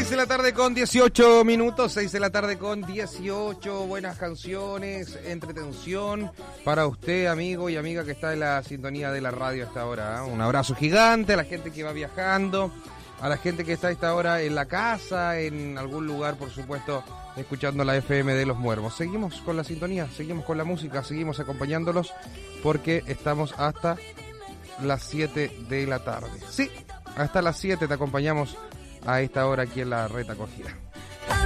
6 de la tarde con 18 minutos, 6 de la tarde con 18, buenas canciones, entretención para usted, amigo y amiga que está en la sintonía de la radio a esta hora. Un abrazo gigante a la gente que va viajando, a la gente que está a esta hora en la casa, en algún lugar, por supuesto, escuchando la FM de Los Muermos. Seguimos con la sintonía, seguimos con la música, seguimos acompañándolos porque estamos hasta las 7 de la tarde. Sí, hasta las 7 te acompañamos a esta hora aquí en la Red Acogida.